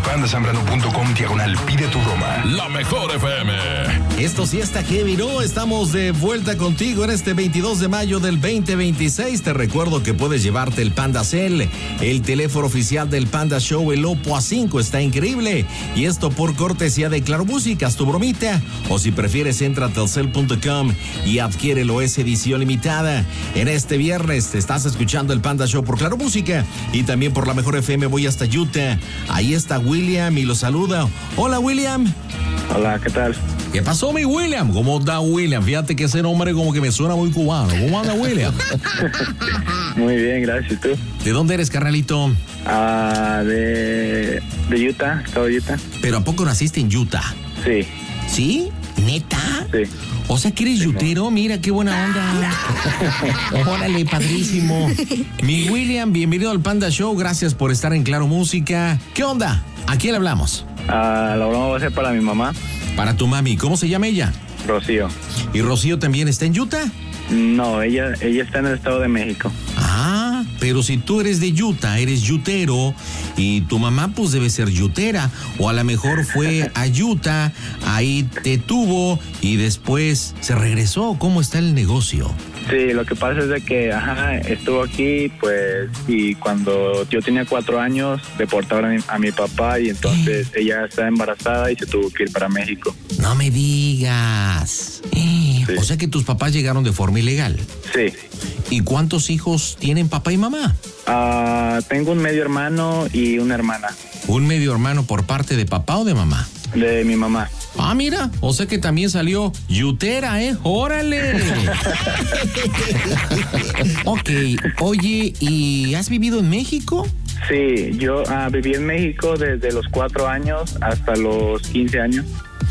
pandasambrano.com/pide tu broma. La mejor FM. Esto sí está heavy, ¿no? Estamos de vuelta contigo en este 22 de mayo del 2026. Te recuerdo que puedes llevarte el Panda Cell, el teléfono oficial del Panda Show, el Oppo A5, está increíble. Y esto por cortesía de Claro Música, haz tu bromita. O si prefieres, entra a telcel.com y adquiérelo, es edición limitada. En este viernes te estás escuchando el Panda Show por Claro Música y también por la mejor FM. Voy hasta Utah. Ahí está William y lo saluda. Hola, William. Hola, ¿qué tal? ¿Qué pasó, mi William? ¿Cómo está William? Fíjate que ese nombre como que me suena muy cubano. ¿Cómo anda, William? Muy bien, gracias. ¿Y tú? ¿De dónde eres, carnalito? De Utah, estado de Utah. ¿Pero a poco naciste en Utah? Sí. ¿Sí? ¿Neta? Sí. O sea que eres yutero, mira qué buena onda. Órale, padrísimo. Mi William, bienvenido al Panda Show, gracias por estar en Claro Música. ¿Qué onda? ¿A quién le hablamos? La broma va a ser para mi mamá. Para tu mami, ¿cómo se llama ella? Rocío. ¿Y Rocío también está en Utah? No, ella está en el Estado de México. Ah, pero si tú eres de Utah, eres yutero, y tu mamá pues debe ser yutera, o a lo mejor fue a Utah, ahí te tuvo y después se regresó. ¿Cómo está el negocio? Sí, lo que pasa es de que, estuvo aquí, pues, y cuando yo tenía 4 años, deportaron a mi papá y entonces ella estaba embarazada y se tuvo que ir para México. No me digas. Sí. O sea que tus papás llegaron de forma ilegal. Sí. ¿Y cuántos hijos tienen papá y mamá? Tengo un medio hermano y una hermana. ¿Un medio hermano por parte de papá o de mamá? De mi mamá. Ah, mira, o sea que también salió yutera, ¿eh? ¡Órale! Ok, oye, ¿y has vivido en México? Sí, yo viví en México desde los 4 años hasta los 15 años.